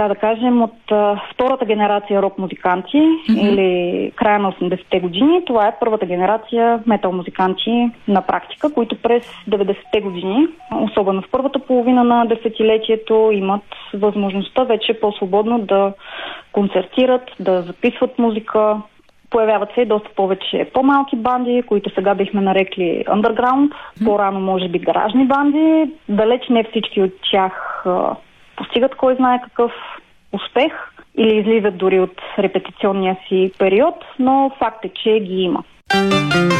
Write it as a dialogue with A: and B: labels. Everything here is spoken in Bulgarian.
A: така да кажем, от втората генерация рок-музиканти или края на 80-те години. Това е първата генерация метал-музиканти на практика, които през 90-те години, особено в първата половина на десетилетието, имат възможността вече по-свободно да концертират, да записват музика. Появяват се и доста повече по-малки банди, които сега бихме нарекли underground, по-рано може би гаражни банди. Далеч не всички от тях постигат кой знае какъв успех или излизат дори от репетиционния си период, но факт е, че ги има.